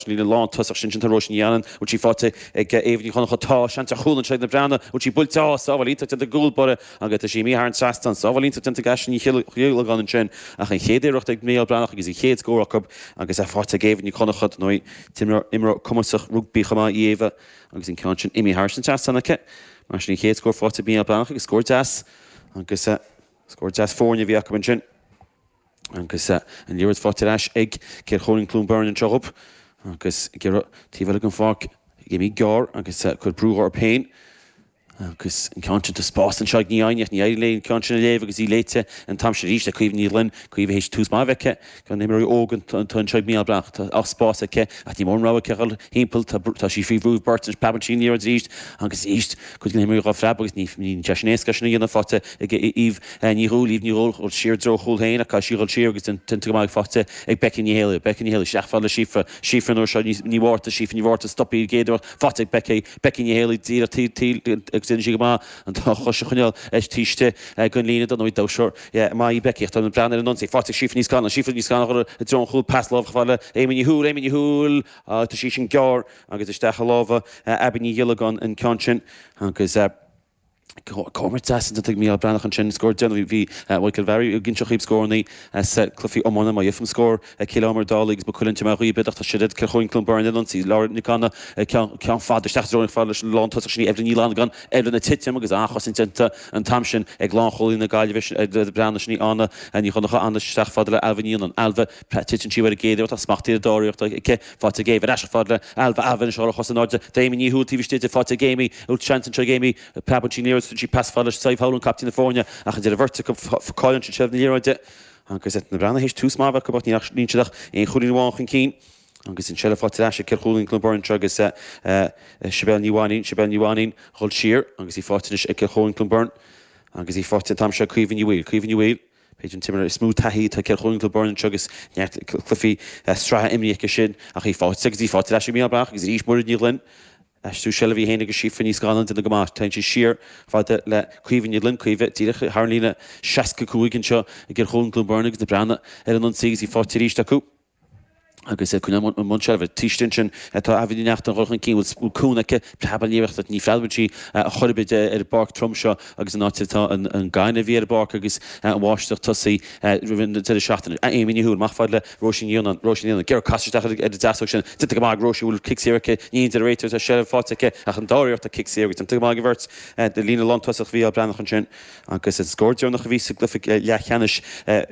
lína lá tusach sin roisin ú tí fáte ag éhní chuna chutá seanta chuúlann seid na brena ú tí bultá sáhálínta de gúlbore agus sí mí an sastan sáhálínta tenta gasisiní chéúla gan sin a an chéadéirecht ag mé brenach agus í chéad scóracha agus a fáte géhní chuna chud nó imar cumasach rugbí chamá éh agus in cean sin imi hásan testannacha mar sin chéad scór fáte bí brenach agus scór deas agus scór deas fórne bhí acha sin agus an líir fáte leis ag céir choling clúnburn an teop agus tíhfuil an fág mí gar agus chud brúgar pein agus an ceantin de spás an seag níáineach ní éileon ceantin léh agus í léite an tam sé ríiste chuomh ní linn chuomh hééis tús máheice gan éimeí ógan tún seag mí bracht ach spásacha a tí mórráha ceil hímpel tá sí frí bhrúh bartan pebantíí ar ríist agus íst chud gan éimeí fre agus ní teisnéca sinna dhéanana fáte ag íh níhúlíh níhol ó siir dro choúlhéin a cá síáil siir agus tunta go fáte ag becin héile seachfáil sífran ó se níhharta sífa níhharta stopí géidir fáte becin héile tí sí má an tá choise chuneal tíiste gon lína don nóid dáseir má í becicht an brenn an sé fáte sífa níos gan sífa níos gan chu a dron chuúil pasláh fáile éimií húil tá sí sin gear agus is decha láha ebaní dhiileán an ceantin agus Comer desan mí brenach an sin scór den bhí bhil bheirí ginn seoíb scórnaí clufií ommána má dhifm scór kilómar dálagus ba chuinte mar rií bedach tá siad chuin clúnburn an sí lá nicánna cean fád teachróin fáile lá sí ebrin ní lá gan ebrin na titim agus achas inta an tam sin ag lácholí na gaiileh brena ní anna a ní chunacha anna teach fáile ahíon an albh titin tíhar a géidir a smachtíí dáíocht ce fáte géh eis fáile alh ahn seo chosáide déimi ní hútíhtíide fáte géimi ú chantan se géimi pebantí sí pasfáile saibhán captain na fórne a chu de bhirrta fáin sin sefna líide agus na brena hééis tús mábh go ní níteach éon chuúíháchan cín agus in seile fáte leis ceir choúlinn clúnburn agus sibel níháin choil siir agus í fátais ag choin clúnburn agus í fáte tam se cuihann bhil Peidir timar smú taí tá ceir choin clúnburn agus clufií strathe imíocha sin a chu fáte agus í fáte leis mí brach agus ríos mór nílinn Tú sele bhí héna go sífa níos ganan de go más teint siir fáte le cuihann linn cuiimh tíireach thlína 6 cuaigin seo a gur chun clúnburn agus na brena ar an sigus í fáte ríiste acu. agus chuna msebh tíistin sin tá a bhí necht an rochan cíúil cúnacha plebalíocht a ní feilbatí a chorbeid ar barc trom seo agus an átá an gaiine bhí ar barc agus bháisteach tosaí rinne seachtain a éimiúil machfáid le roisiníonna ggéir caiisteach ar deach sin tu go má roisiúil kicséircha ní réitir a se fátecha a an dáíocht a kicséir an tu má bhirt de lína landtasach bhí a brenach an sin agus an scóirtear nach ví glyfic lechanis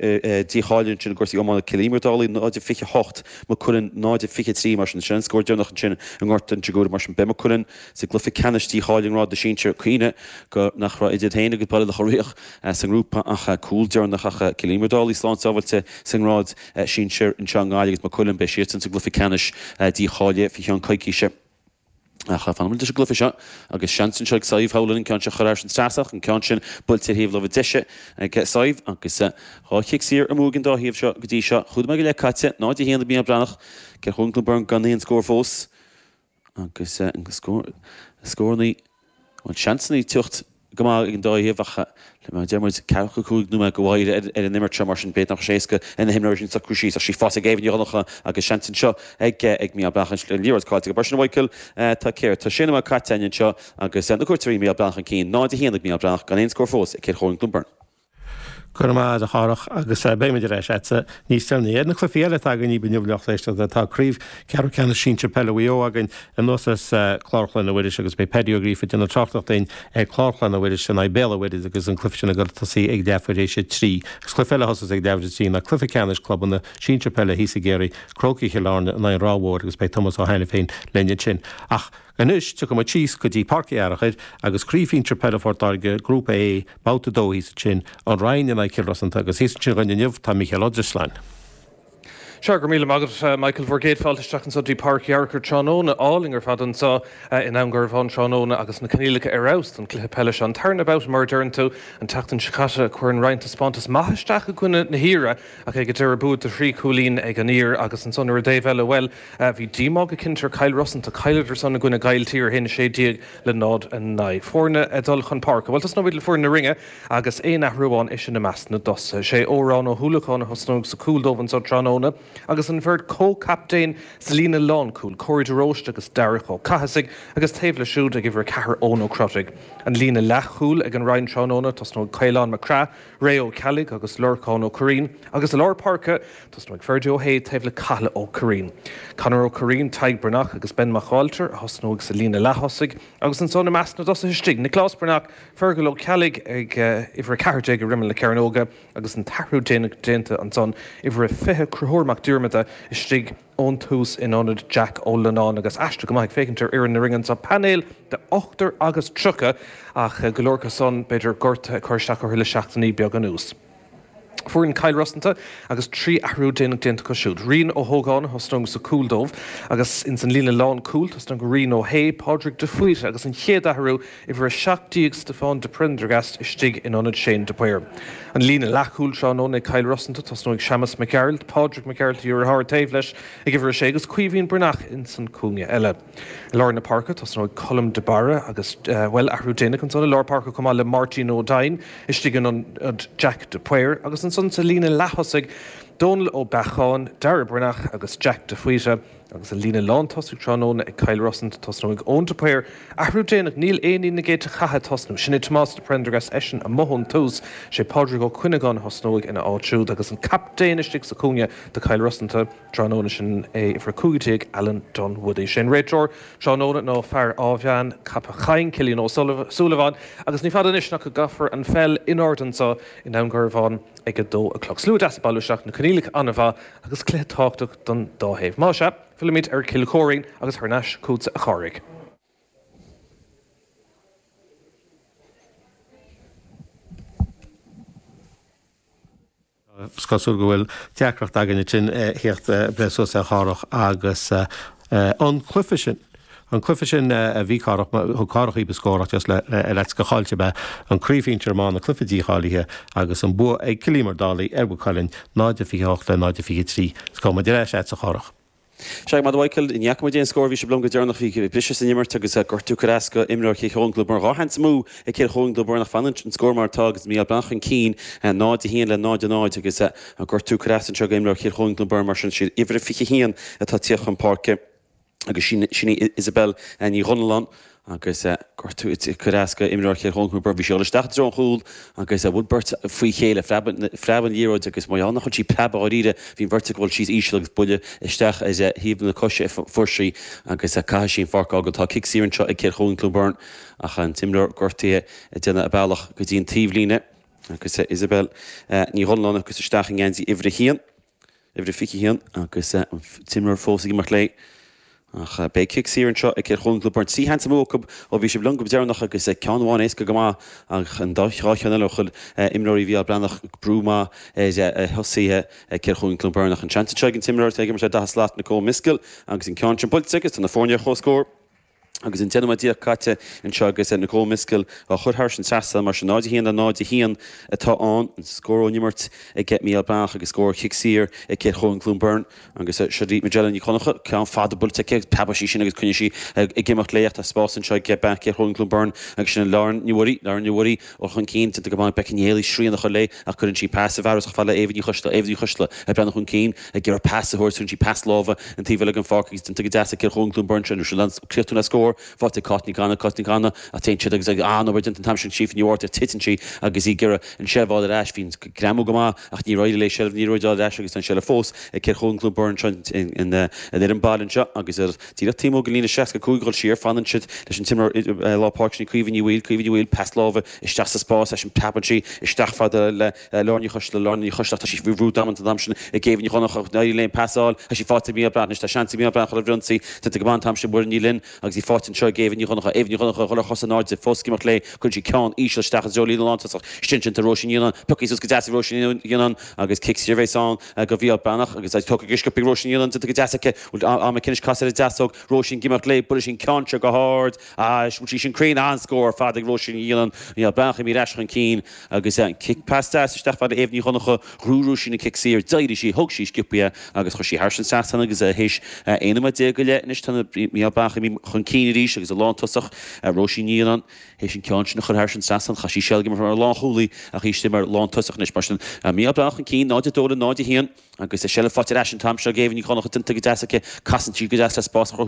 díáilinn sin gosí ómána kilímerdálí náidir fiche hocht ma chun náidir fiche trí mar sin sin scóir deach an sin an ggurtan teúir mar sin be chun sa glyfic canistí háling rád de síir chuine go nach ra idir héine go bail a choíoch san grúpa acha cooldear nach acha kilímerdálí sláánsáhailte san rád síir an seangáilegus ma chun be siirtan sa glyfic canis dí háile fi an caiiciise. Cha fanil de glyfi seo agus seansin seag saomh hálann cean se choir an straach an cean sin bulte híh le deise saomh agus háic sír a múgan dáhíomh seo go dtí seo chud me go le caite náid héanana bí brenach ce chunla burn gan íon scór fós agus scórnaí an seansannaí tucht go an dáhíomhcha le demuid cecha cúg nu go bhhaide ar an nimir mar sin béit nach séca ina himir sin sa cruisí a sí fá a géhníocha agus seansin seo ag mí brachan líortáil go bar sin bhaicil tá céir tá sinna caiitein seo agus an cuairtarí mí brachan cín náid héanana mí brach gan éon scór fós ag céir choin Clúnburn. Curma a chárach agus béimiidir éis etsa níos telna éadna chlufiile a gan ní buniuhleach leiste tá críomh cear cena sínte peó agin an nóas chláirchlan a bhidir agus be pediorífa duna trachtacht é chláirchlan a bhidir sin béhaidir agus an clufisinna go taí ag defaéis sé trí. Gus chlufiile hasas ag defaid tí na clufi ceannis clubbanna sínte pelle hí a géirí croci cheárna na ráhór agus be Thomas ó Heine féin lenne sin. Ach Gannis tu go tíos go dtí parciarachid agus críomhín trepelafortáige grúpa é bouta dóhí sin an rainin na cirrasanta agus hí sin rinne nemh tá Michael Odgerslein. Sure, go míle mágad Michael Vergéad fáilteachchan sa dtí parciarachar Trónóna álingar fadan sa in angur bhán Trónóna agus na canílacha arást an cluthe peile an turnabout mar dúirann tú an tatan sicata chuir an reinta spántas maithaisteach a chuine na híre ach ag go dtíir búd de phrí cúlín ag an ír agus an sonar a déhheile well bhí dímág a cintar Cail Rossant a caiileidir sanna gona gailtíir hinna sé díag le nád an naid. Fórna a dul chun parca. Bhil tas nó bhfuil fórna ringe agus é nachhrúáin is sin na meas na dosa. sé órán ó thulaáin a hosnúg sa cúldómhan sa Trónóna agus an bhird có-captain sa lína lánúil, Cóirí de Roiste agus Darach ó Cahasig agus taobh le siúd a gibhar cethir ón ó Crotig. An lína lechúil ag an Ryan Trónóna tas nó Cailán Macra, Ré ó Calig agus Lorcán ó Corín, agus a Lár Parca tas nó ag Ferdi ó Hay taobh le Calla ó Corín. Conor ó Corín, Taig Bernach agus Ben Machalter, has nó ag sa lína lethosig, agus an sonna measna dos a histig. Nicolás Bernach, Fergal ó Calig ag ifar cehirte ag rimmel le Cearnóga, agus an tarú dénta an son ifar a fithe cruthórmach dúrmata istig ón tús in anad Jack ó Lanán agus astra go maith fécintar ar na ringan sa panel de 8 agus 3 ach golórcha son beidir gorta chuirteach ar le seachtaí beag an ús. Fuair Kyle Rossanta agus 3 ahrú dénta go siúd. Rín ó Hógáin hostung sa Cúldómh agus in san lína lán cúlt hostung go Rín ó Hay, Pádraig de Fuite agus an chéad ahrú ifar a seachtaíag Stefán de Prendergast istig in anad Shane de Puir. An lína lechúil seánóna Kyle Rossanta tosnú ag Seamus McGarald, Pádraig McGarald dúr thar taobh leis ag ifar a sé agus Cuimhín Bernach in san cúne eile. Lárna Parca tosnú ag Colm de Barra agus ahrú déna chun son Lár Parca cumá le Martin O'Dain istig in an Jack de Puir agus an son sa lína lethosig Donal ó Beacháin, Dara Bernach agus Jack de Fuite agus a lína lán tosú trónóna ag Kyle Rossant tosnú ag ón de Puir ahrú dénach níl éí na géite chatha tosnú sinna Tomás de Prendergast eisian a mohon tús sé Pádraig ó Cuineán hosnúig ina áitiúd agus an captéinistig sa cúne de Kyle Rossanta trónóna sin ifar cúgatíag Alan Don Woody. Sin réitor trónóna nó fear ábhean cappa chain Cillian ó Sullivan agus ní fadan isna go gafar an fel inorden sa in Downgarvan ag a 2 o'clock. Slú as bailúiseach na Canílaigh Anamha agus clétáchtach don dáhéh. Má se Filimid ar Kilcóirín agus Harnáis cútsa a Cháraigh. Scosúil go bhfuil teachreacht agan sin hiocht breús a chárach agus an chlufa sin. An clufa sin a bhí cárachaí be scóracht just le go cháilte be an críomhíntear má na clufadí chálathe agus an bu ag cilímar dálaí ar bhcáilinn 9:8 le 9:3 có mar deire sé a chárach. Se má bhaicil in Jaacmadéon scór bhí se blum go dearnach bhí bise san immert agus a gortú carasca imreir ché chónglú mar ráhaint mú ag céir chónglú bornach fanan an scór martá agus mí bachan cín náid híon le náid agus a gortú carascan seo imreir chéir chónglú bar mar sin siad ifir fiche híon atá tíoch an parke agus sinna Isabel ní Ronalán agus gortú carasca imreir chéir chónglú bar bhí seola stachtdrón chúil agus a bhbert faoi chéile freban líróid agus maiannach chun sí pleba áíre hín vertigáil síos ísle agus buile isteach is híomh na cosise forsaí agus a cai sin farcá agus tá kicksíann seo ag céir chónglú burn ach an timleir gortaí déna a bailach go dtíon tíomhlíne agus Isabel ní Ronalán agus isteach an gceansaí ifre híon ifre fiche híon agus timleir fósaí mar lé ach be kicksíann seo ag céir chónglú burn sí hansa mócab ó bhí sé blum go dearnach agus ceanháin éca go má ach an dáithráithán eilechil imróí bhí brenach brúma thosaíthe céir chónglú burnach an chantateag an timleir ag mar sé daslát na có miscail agus in ceann boltegus an na fórne chóscór agus in tenamadíach caite in seo agus na có miscail a chudthir sin sesa mar sin náide híon a náide híon atá an scór ónimmart ag get mí brach agus scór chicsír ag céir chónglú burn agus se dí Magellan í connacha cean fada bulte pebasí sin agus cunne sí ag gimacht léocht a spásan seo get back céir chónglú burn agus sin lárn níhí ó chun cín te go má becinnéala sríanna chu lé a chun sí passa bhar a falla éhí chuisle a brennach chun cín ag gur passaúir chun sí pass láha an tíhfuil an fágus den tu de céir chónglú burn sin creaúna scór fáte cotní ganna a te agus anhar den tamsin síf níhir titantí agus í gur an seháil eis hín gramú goá ach ní roiide lei seh ní roiáil eis agus an sele fós ag céir chónglú burn in an bailin seo agus tíra tímó go lína 6 cúgáil siar fanan siid leis an timar lápáirní cuihíhil pestláha is te spás leis an tapantí is stachfada le lání chuiste sí bhrú dam damsin i ggéhní chonach léon passáil a sí fáta mí bra tá sean mí bra chu runsaí te go ban tam se bur ní linn agus í fátin seo géhní chunacha éhní chunacha chola chosanáid fósciach lé chun sí ceán ísle stachas Jolí Lántas stin a Roisiíon puí gus deasa Roisiíon agus kicksíirhéán go bhí banach agus tu giscopi Roisiíon go deasacha am cinnis cai a deasog Roisiín gimach lé bud sin ceanse go hád sí sin crén anscór fádig Roisiíon bancha mí reis an cín agus kick pasta stefad éhní chunacha rúrú sinna kicksíir daidir sí thug sí skipia agus chu sí hasan sana agus hééis éanaid dé go le is tanna mí bancha chun cíine ní rí agus a lá tosach Roisin Nílan hééis sin cean na chuthir sin sasan chaí seilge mar lá choúlaí a chiiste mar lá tosach nes mar mí brachan cí náide dóla náide hían agus sé sele fáte an tam se géhann í chonach tinta go deasacha casantí go deasta spás